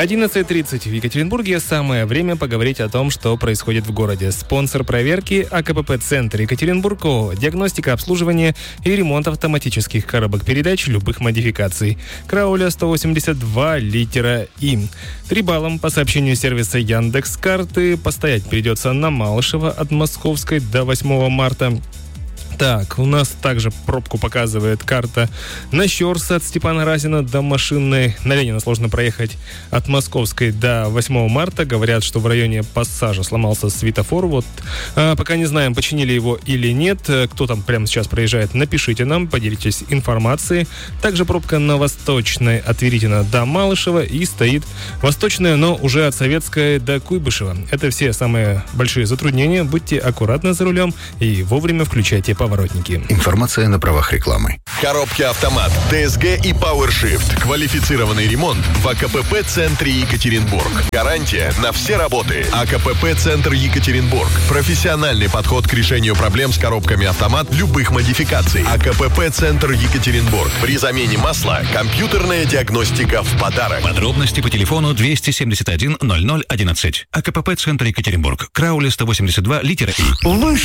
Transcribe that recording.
11:30 в Екатеринбурге. Самое время поговорить о том, что происходит в городе. Спонсор проверки АКПП-центр Екатеринбург ООО. Диагностика, обслуживание и ремонт автоматических коробок передач любых модификаций. Крауля 182, литера И. 3 балла по сообщению сервиса Яндекс.Карты. Постоять придется на Малышева от Московской до 8 марта. Так, у нас также пробку показывает карта на Щорса от Степана Разина до Машинной. На Ленина сложно проехать от Московской до 8 марта. Говорят, что в районе Пассажа сломался светофор. Вот пока не знаем, починили его или нет. Кто там прямо сейчас проезжает, напишите нам, поделитесь информацией. Также пробка на Восточной от Веритина до Малышева. И стоит Восточная, но уже от Советской до Куйбышева. Это все самые большие затруднения. Будьте аккуратны за рулем и вовремя включайте поворотники. Информация на правах рекламы. Коробки «Автомат», ТСГ и PowerShift. Квалифицированный ремонт в АКПП-центре Екатеринбург. Гарантия на все работы. АКПП-центр Екатеринбург. Профессиональный подход к решению проблем с коробками «Автомат» любых модификаций. АКПП-центр Екатеринбург. При замене масла компьютерная диагностика в подарок. Подробности по телефону 271 00 11. АКПП-центр Екатеринбург. Крауля 182, литера И.